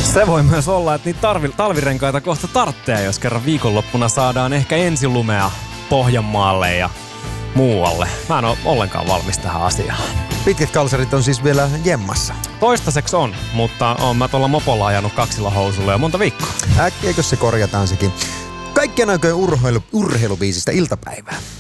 Se voi myös olla, että niitä talvirenkaita kohta tarvitsee, jos kerran viikonloppuna saadaan ehkä ensilumea Pohjanmaalle ja muualle. Mä en ole ollenkaan valmis tähän asiaan. Pitkät kalsarit on siis vielä jemmassa. Toistaiseksi on, mutta oon mä tuolla mopolla ajanut kaksilla housulla jo monta viikkoa. Äkkiäkö se korjataan sekin? Kaikkien aikojen urheilubiisistä iltapäivää.